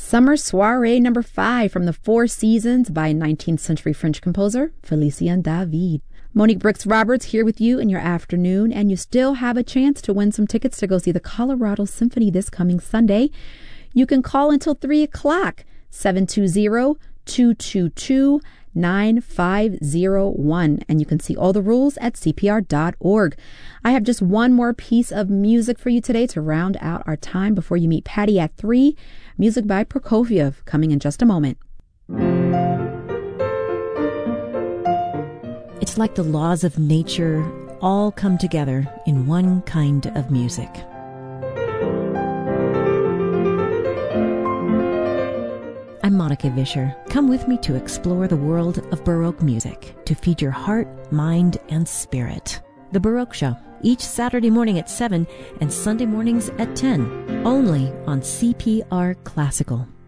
Summer Soiree number 5 from the Four Seasons by 19th century French composer Félicien David. Monique Brooks Roberts here with you in your afternoon, and you still have a chance to win some tickets to go see the Colorado Symphony this coming Sunday. You can call until 3 o'clock, 720-222-9501, and you can see all the rules at CPR.org. I have just one more piece of music for you today to round out our time before you meet Patty at 3. Music by Prokofiev, coming in just a moment. It's like the laws of nature all come together in one kind of music. I'm Monica Vischer. Come with me to explore the world of Baroque music, to feed your heart, mind, and spirit. The Baroque Show, each Saturday morning at 7 and Sunday mornings at 10, only on CPR Classical.